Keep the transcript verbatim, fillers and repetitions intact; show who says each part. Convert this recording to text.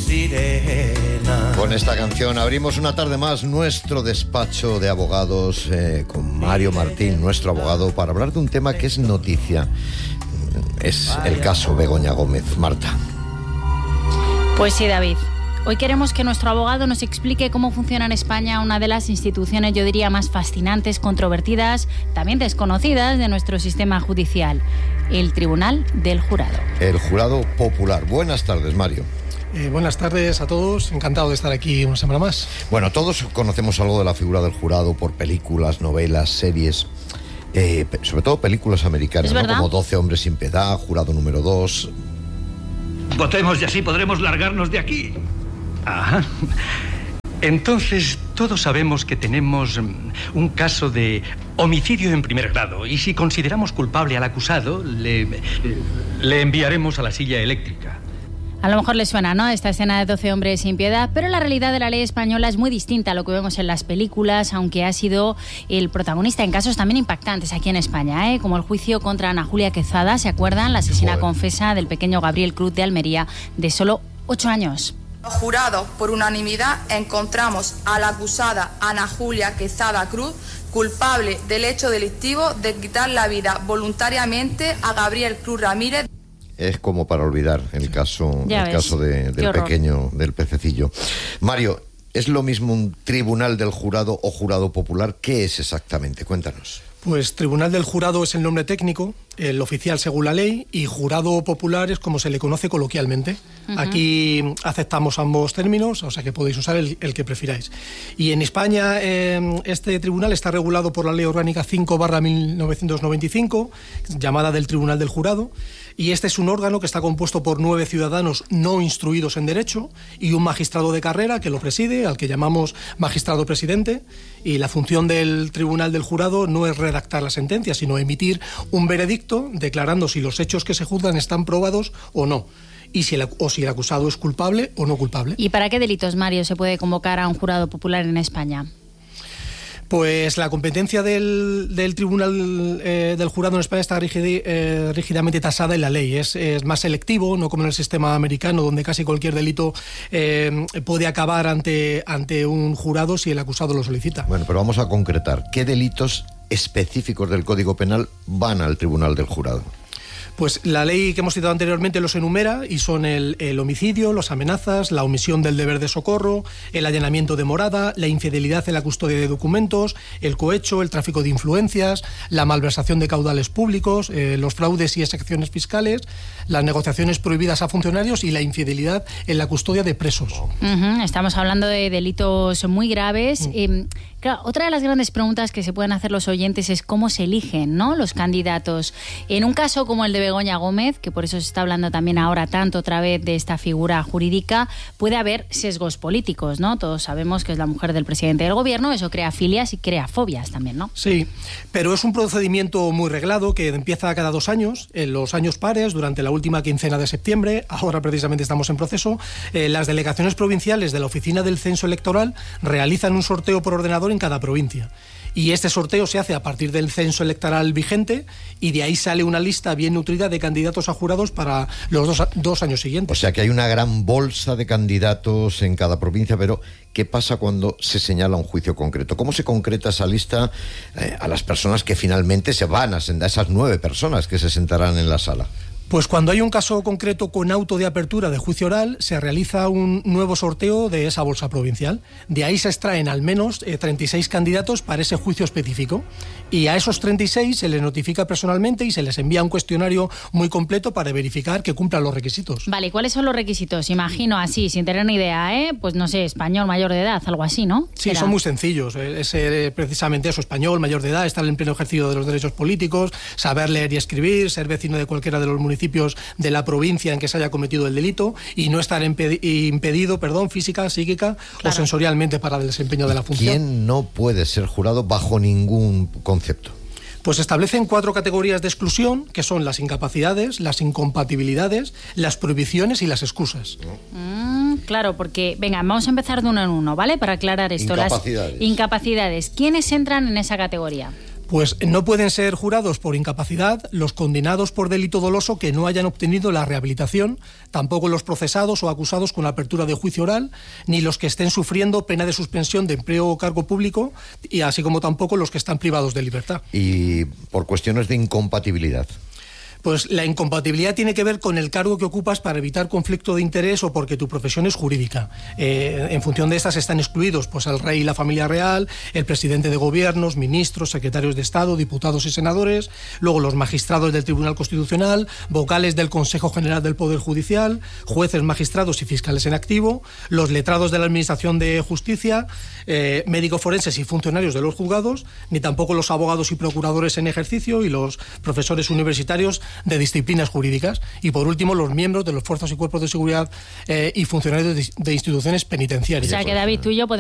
Speaker 1: sirena.
Speaker 2: Con esta canción abrimos una tarde más nuestro despacho de abogados eh, con Mario Martín, nuestro abogado, para hablar de un tema que es noticia. Es el caso Begoña Gómez. Marta.
Speaker 3: Pues sí, David. Hoy queremos que nuestro abogado nos explique cómo funciona en España una de las instituciones, yo diría, más fascinantes, controvertidas, también desconocidas de nuestro sistema judicial, el Tribunal del Jurado.
Speaker 2: El Jurado Popular. Buenas tardes, Mario.
Speaker 4: Eh, buenas tardes a todos, encantado de estar aquí una semana más.
Speaker 2: Bueno, todos conocemos algo de la figura del jurado por películas, novelas, series, eh, sobre todo películas americanas, ¿no? Como doce hombres sin piedad, Jurado número dos.
Speaker 5: Votemos y así podremos largarnos de aquí. Ajá. Entonces, todos sabemos que tenemos un caso de homicidio en primer grado y si consideramos culpable al acusado, le, le enviaremos a la silla eléctrica.
Speaker 3: A lo mejor les suena, ¿no?, esta escena de doce hombres sin piedad, pero la realidad de la ley española es muy distinta a lo que vemos en las películas, aunque ha sido el protagonista en casos también impactantes aquí en España, ¿eh? Como el juicio contra Ana Julia Quezada, ¿se acuerdan? La asesina Joder. confesa del pequeño Gabriel Cruz de Almería, de solo ocho años.
Speaker 6: Los jurados, por unanimidad, encontramos a la acusada Ana Julia Quezada Cruz culpable del hecho delictivo de quitar la vida voluntariamente a Gabriel Cruz Ramírez.
Speaker 2: Es como para olvidar el caso, el caso de, del pequeño, del pececillo. Mario, ¿es lo mismo un tribunal del jurado o jurado popular? ¿Qué es exactamente? Cuéntanos.
Speaker 4: Pues Tribunal del Jurado es el nombre técnico, el oficial según la ley, y Jurado Popular es como se le conoce coloquialmente. Uh-huh. Aquí aceptamos ambos términos, o sea que podéis usar el, el que prefiráis. Y en España eh, este tribunal está regulado por la Ley Orgánica cinco barra mil novecientos noventa y cinco, llamada del Tribunal del Jurado, y este es un órgano que está compuesto por nueve ciudadanos no instruidos en derecho y un magistrado de carrera que lo preside, al que llamamos magistrado presidente, y la función del Tribunal del Jurado no es redactar la sentencia, sino emitir un veredicto declarando si los hechos que se juzgan están probados o no, y si el, o si el acusado es culpable o no culpable.
Speaker 3: ¿Y para qué delitos, Mario, se puede convocar a un jurado popular en España?
Speaker 4: Pues la competencia del, del Tribunal eh, del Jurado en España está rígid, eh, rígidamente tasada en la ley. Es, es más selectivo, no como en el sistema americano, donde casi cualquier delito eh, puede acabar ante, ante un jurado si el acusado lo solicita.
Speaker 2: Bueno, pero vamos a concretar. ¿Qué delitos específicos del Código Penal van al Tribunal del Jurado?
Speaker 4: Pues la ley que hemos citado anteriormente los enumera y son el, el homicidio, las amenazas, la omisión del deber de socorro, el allanamiento de morada, la infidelidad en la custodia de documentos, el cohecho, el tráfico de influencias, la malversación de caudales públicos, eh, los fraudes y excepciones fiscales, las negociaciones prohibidas a funcionarios y la infidelidad en la custodia de presos.
Speaker 3: Uh-huh. Estamos hablando de delitos muy graves. Uh-huh. Eh, claro, otra de las grandes preguntas que se pueden hacer los oyentes es cómo se eligen, ¿no?, los candidatos. En un caso como el de Begoña Gómez, que por eso se está hablando también ahora tanto otra vez de esta figura jurídica, puede haber sesgos políticos, ¿no? Todos sabemos que es la mujer del presidente del gobierno, eso crea filias y crea fobias también, ¿no?
Speaker 4: Sí, pero es un procedimiento muy reglado que empieza cada dos años, en los años pares, durante la última quincena de septiembre, ahora precisamente estamos en proceso. Eh, las delegaciones provinciales de la Oficina del Censo Electoral realizan un sorteo por ordenador en cada provincia. Y este sorteo se hace a partir del censo electoral vigente y de ahí sale una lista bien nutrida de candidatos a jurados para los dos, dos años siguientes.
Speaker 2: O sea que hay una gran bolsa de candidatos en cada provincia, pero ¿qué pasa cuando se señala un juicio concreto? ¿Cómo se concreta esa lista eh, a las personas que finalmente se van a sentar, esas nueve personas que se sentarán en la sala?
Speaker 4: Pues cuando hay un caso concreto con auto de apertura de juicio oral, se realiza un nuevo sorteo de esa bolsa provincial. De ahí se extraen al menos eh, treinta y seis candidatos para ese juicio específico. Y a esos treinta y seis se les notifica personalmente y se les envía un cuestionario muy completo para verificar que cumplan los requisitos.
Speaker 3: Vale, ¿cuáles son los requisitos? Imagino así, sin tener ni idea, ¿eh? Pues no sé, español, mayor de edad, algo así, ¿no?
Speaker 4: Sí,
Speaker 3: ¿Será?
Speaker 4: Son muy sencillos. Es eh, precisamente eso, español, mayor de edad, estar en pleno ejercicio de los derechos políticos, saber leer y escribir, ser vecino de cualquiera de los municipios de la provincia en que se haya cometido el delito y no estar impedi- impedido, perdón, física, psíquica claro. o sensorialmente para el desempeño de la función.
Speaker 2: ¿Quién no puede ser jurado bajo ningún concepto?
Speaker 4: Pues establecen cuatro categorías de exclusión, que son las incapacidades, las incompatibilidades, las prohibiciones y las excusas.
Speaker 3: Mm, claro, porque, venga, vamos a empezar de uno en uno, ¿vale? Para aclarar esto.
Speaker 2: Incapacidades.
Speaker 3: Las incapacidades. ¿Quiénes entran en esa categoría?
Speaker 4: Pues no pueden ser jurados por incapacidad los condenados por delito doloso que no hayan obtenido la rehabilitación, tampoco los procesados o acusados con apertura de juicio oral, ni los que estén sufriendo pena de suspensión de empleo o cargo público, y así como tampoco los que están privados de libertad.
Speaker 2: Y por cuestiones de incompatibilidad.
Speaker 4: Pues la incompatibilidad tiene que ver con el cargo que ocupas para evitar conflicto de interés o porque tu profesión es jurídica. Eh, en función de estas están excluidos pues el rey y la familia real, el presidente de gobiernos, ministros, secretarios de Estado, diputados y senadores, luego los magistrados del Tribunal Constitucional, vocales del Consejo General del Poder Judicial, jueces, magistrados y fiscales en activo, los letrados de la Administración de Justicia, eh, médicos forenses y funcionarios de los juzgados, ni tampoco los abogados y procuradores en ejercicio y los profesores universitarios de disciplinas jurídicas, y por último los miembros de los fuerzas y cuerpos de seguridad eh, y funcionarios de, de instituciones penitenciarias.
Speaker 3: O sea que David, tú y yo podemos